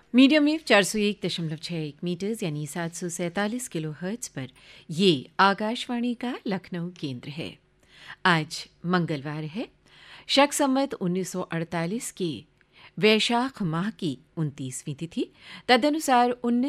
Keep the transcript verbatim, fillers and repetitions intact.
Medium wave चार सौ एक दशमलव छह एक मीटर्स यानी सात सौ सैंतालीस किलो हर्ट्ज पर ये आकाशवाणी का लखनऊ केंद्र है। आज मंगलवार है, शक संवत उन्नीस सौ अड़तालीस के वैशाख माह की उनतीसवीं तिथि, तदनुसार उन्नीस